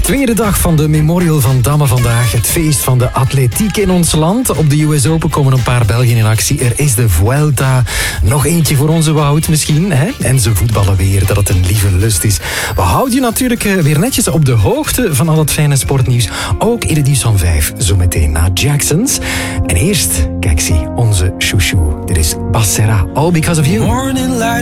Tweede dag van de Memorial van Damme vandaag. Het feest van de atletiek in ons land. Op de US Open komen een paar Belgen in actie. Er is de Vuelta. Nog eentje voor onze Wout misschien. Hè? En ze voetballen weer, dat het een lieve lust is. We houden je natuurlijk weer netjes op de hoogte van al het fijne sportnieuws. Ook in het nieuws van 5, zometeen na Jacksons. En eerst, kijk zie, onze chouchou. Dit is Basera, All Because of You. Morning light.